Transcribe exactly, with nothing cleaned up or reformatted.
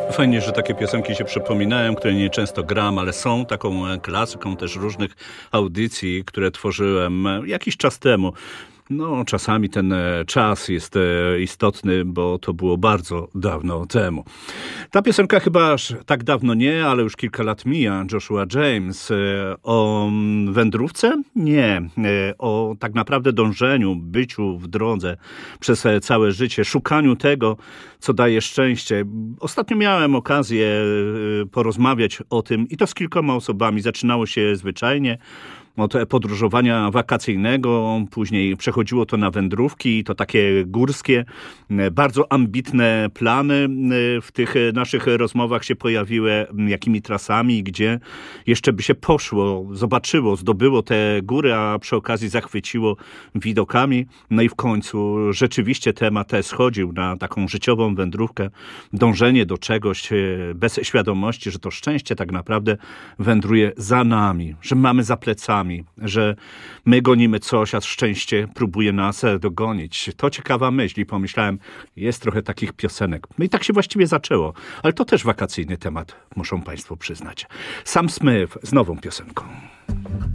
Fajnie, że takie piosenki się przypominają, które nie często gram, ale są taką klasyką też różnych audycji, które tworzyłem jakiś czas temu. No, czasami ten czas jest istotny, bo to było bardzo dawno temu. Ta piosenka chyba aż tak dawno nie, ale już kilka lat mija. Joshua James. O wędrówce? Nie. O tak naprawdę dążeniu, byciu w drodze przez całe życie, szukaniu tego, co daje szczęście. Ostatnio miałem okazję porozmawiać o tym i to z kilkoma osobami. Zaczynało się zwyczajnie od podróżowania wakacyjnego, później przechodziło to na wędrówki, to takie górskie, bardzo ambitne plany w tych naszych rozmowach się pojawiły, jakimi trasami, gdzie jeszcze by się poszło, zobaczyło, zdobyło te góry, a przy okazji zachwyciło widokami. No i w końcu rzeczywiście temat schodził na taką życiową wędrówkę, dążenie do czegoś bez świadomości, że to szczęście tak naprawdę wędruje za nami, że mamy za plecami, że my gonimy coś, a szczęście próbuje nas dogonić. To ciekawa myśl i pomyślałem, jest trochę takich piosenek. No i tak się właściwie zaczęło. Ale to też wakacyjny temat, muszą państwo przyznać. Sam Smith z nową piosenką.